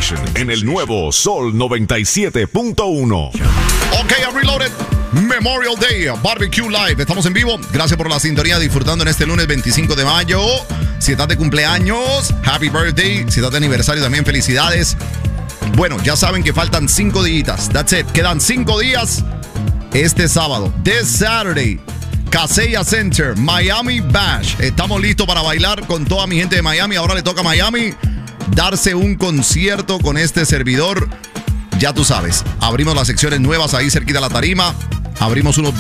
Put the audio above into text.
Station en el nuevo Sol 97.1. Ok, I'm reloaded. Memorial Day, Barbecue Live. Estamos en vivo. Gracias por la sintonía, disfrutando en este lunes 25 de mayo. Si estás de cumpleaños, happy birthday. Si estás de aniversario, también felicidades. Bueno, ya saben que faltan 5 días. That's it. Quedan 5 días. Este sábado, this Saturday, Kaseya Center, Miami Bash. Estamos listos para bailar con toda mi gente de Miami. Ahora le toca a Miami darse un concierto con este servidor. Ya tú sabes, abrimos las secciones nuevas ahí cerquita de la tarima. Abrimos unos